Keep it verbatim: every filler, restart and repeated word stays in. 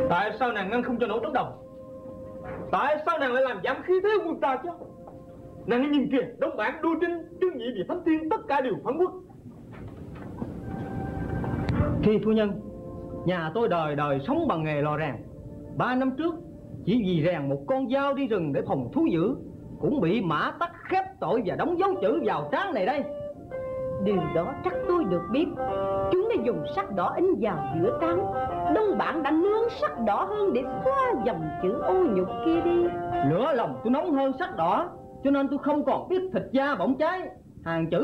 Tại sao nàng ngăn không cho nổ trống đồng? Tại sao nàng lại làm giảm khí thế quân ta chứ? Nàng hãy nhìn kìa, đống bản đua trinh, trương nhị, vị thánh tiên, tất cả đều phản quốc. Khi phu nhân, nhà tôi đời đời sống bằng nghề lò rèn. Ba năm trước, chỉ vì rèn một con dao đi rừng để phòng thú dữ, cũng bị mã tắc khép tội và đóng dấu chữ vào trán này đây. Điều đó chắc tôi được biết. Chúng đã dùng sắt đỏ in vào giữa trán. Đông bản đã nướng sắt đỏ hơn để xóa dòng chữ ô nhục kia đi. Lửa lòng tôi nóng hơn sắt đỏ, cho nên tôi không còn biết thịt da bỏng cháy. Hàng chữ